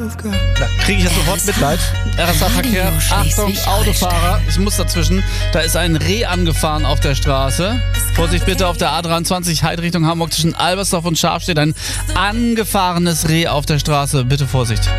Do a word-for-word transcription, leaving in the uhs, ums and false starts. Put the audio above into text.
Da kriege ich jetzt sofort Mitleid. R S A-Verkehr. Achtung, Autofahrer. Ich muss dazwischen. Da ist ein Reh angefahren auf der Straße. Vorsicht bitte auf der A dreiundzwanzig Heid Richtung Hamburg zwischen Albersdorf und Scharf steht ein angefahrenes Reh auf der Straße. Bitte Vorsicht.